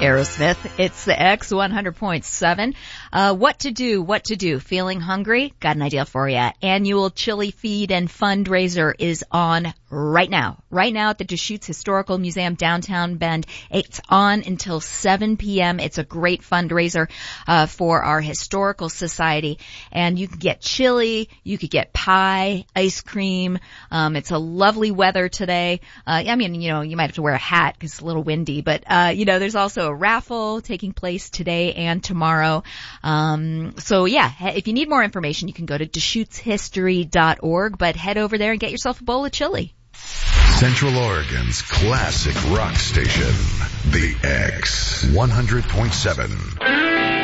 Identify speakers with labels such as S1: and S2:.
S1: Aerosmith. It's the X 100.7. What to do? Feeling hungry? Got an idea for you. Annual Chili Feed and Fundraiser is on right now. Right now at the Deschutes Historical Museum, downtown Bend. It's on until 7 p.m. It's a great fundraiser for our historical society. And you can get chili, you could get pie, ice cream. It's a lovely weather today. I mean, you might have to wear a hat because it's a little windy, but there's also a raffle taking place today and tomorrow. So yeah, if you need more information, you can go to DeschutesHistory.org, but head over there and get yourself a bowl of chili.
S2: Central Oregon's classic rock station, the X 100.7.